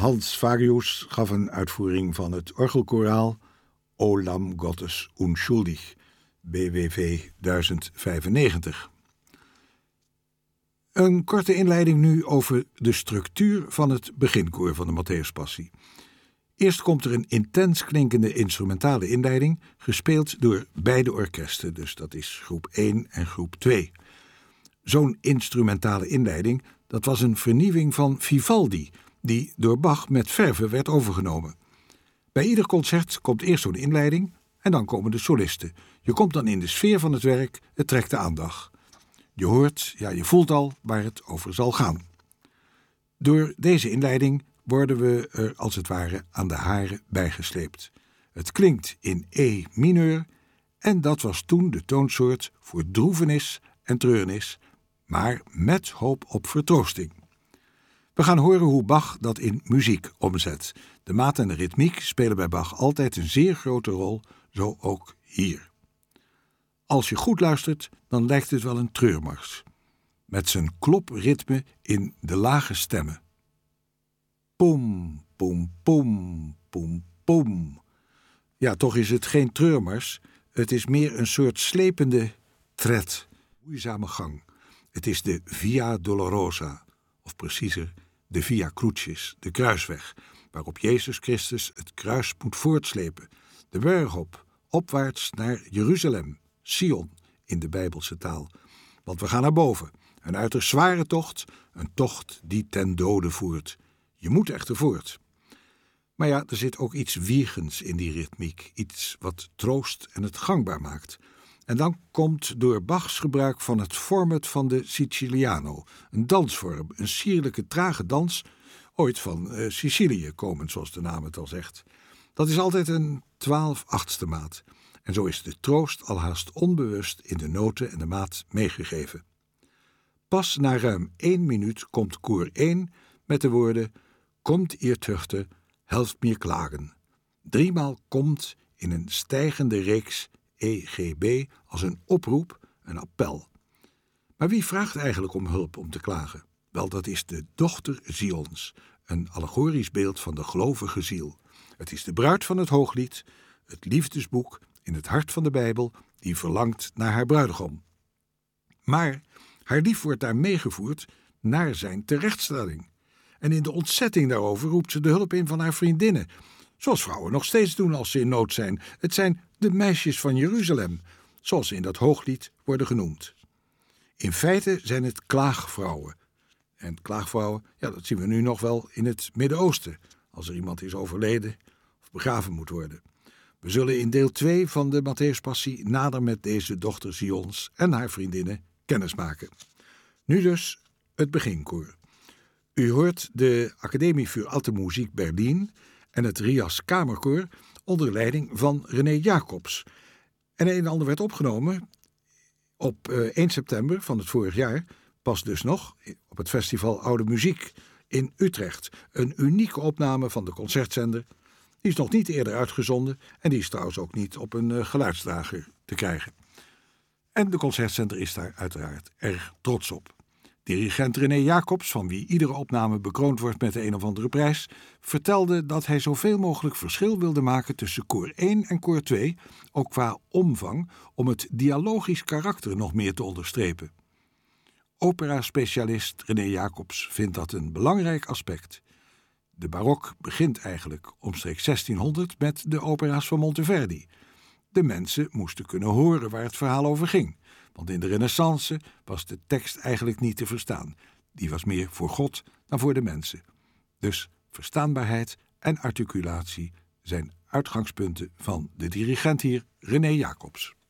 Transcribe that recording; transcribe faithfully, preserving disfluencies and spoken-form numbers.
Hans Farius gaf een uitvoering van het orgelkoraal O Lamm Gottes unschuldig, B W V duizend vijfennegentig. Een korte inleiding nu over de structuur van het beginkoor van de Matthäuspassie. Eerst komt er een intens klinkende instrumentale inleiding, gespeeld door beide orkesten, dus dat is groep één en groep twee. Zo'n instrumentale inleiding, dat was een vernieuwing van Vivaldi, die door Bach met verve werd overgenomen. Bij ieder concert komt eerst zo'n inleiding en dan komen de solisten. Je komt dan in de sfeer van het werk, het trekt de aandacht. Je hoort, ja, je voelt al waar het over zal gaan. Door deze inleiding worden we er als het ware aan de haren bijgesleept. Het klinkt in E mineur en dat was toen de toonsoort voor droevenis en treurnis, maar met hoop op vertroosting. We gaan horen hoe Bach dat in muziek omzet. De maat en de ritmiek spelen bij Bach altijd een zeer grote rol, zo ook hier. Als je goed luistert, dan lijkt het wel een treurmars. Met zijn klopritme in de lage stemmen. Pom, pom, pom, pom, pom. Ja, toch is het geen treurmars. Het is meer een soort slepende tred, moeizame gang. Het is de Via Dolorosa, of preciezer, de Via Crucis, de kruisweg, waarop Jezus Christus het kruis moet voortslepen. De berg op, opwaarts naar Jeruzalem, Sion in de Bijbelse taal. Want we gaan naar boven, een uiterst zware tocht, een tocht die ten dode voert. Je moet echter voort. Maar ja, er zit ook iets wiegens in die ritmiek, iets wat troost en het gangbaar maakt. En dan komt door Bachs gebruik van het format van de Siciliano, een dansvorm, een sierlijke trage dans, ooit van uh, Sicilië komend, zoals de naam het al zegt. Dat is altijd een twaalf-achtste maat. En zo is de troost alhaast onbewust in de noten en de maat meegegeven. Pas na ruim één minuut komt koor één met de woorden Komt ihr Töchter, helft mir klagen. Driemaal komt in een stijgende reeks E G B als een oproep, een appel. Maar wie vraagt eigenlijk om hulp om te klagen? Wel, dat is de dochter Zions, een allegorisch beeld van de gelovige ziel. Het is de bruid van het Hooglied, het liefdesboek in het hart van de Bijbel, die verlangt naar haar bruidegom. Maar haar lief wordt daar meegevoerd naar zijn terechtstelling. En in de ontzetting daarover roept ze de hulp in van haar vriendinnen, zoals vrouwen nog steeds doen als ze in nood zijn. Het zijn de meisjes van Jeruzalem, zoals ze in dat Hooglied worden genoemd. In feite zijn het klaagvrouwen. En klaagvrouwen, ja, dat zien we nu nog wel in het Midden-Oosten, als er iemand is overleden of begraven moet worden. We zullen in deel twee van de Matthäuspassie nader met deze dochter Zions en haar vriendinnen kennismaken. Nu dus het beginkoor. U hoort de Academie für Alte Musik Berlin en het Rias Kamerkoor onder leiding van René Jacobs. En een en ander werd opgenomen op één september van het vorig jaar, pas dus nog, op het festival Oude Muziek in Utrecht. Een unieke opname van de concertzender. Die is nog niet eerder uitgezonden en die is trouwens ook niet op een geluidsdrager te krijgen. En de concertzender is daar uiteraard erg trots op. Dirigent René Jacobs, van wie iedere opname bekroond wordt met de een of andere prijs, vertelde dat hij zoveel mogelijk verschil wilde maken tussen koor één en koor twee, ook qua omvang, om het dialogisch karakter nog meer te onderstrepen. Opera-specialist René Jacobs vindt dat een belangrijk aspect. De barok begint eigenlijk omstreeks zestienhonderd met de opera's van Monteverdi. De mensen moesten kunnen horen waar het verhaal over ging. Want in de Renaissance was de tekst eigenlijk niet te verstaan. Die was meer voor God dan voor de mensen. Dus verstaanbaarheid en articulatie zijn uitgangspunten van de dirigent hier, René Jacobs.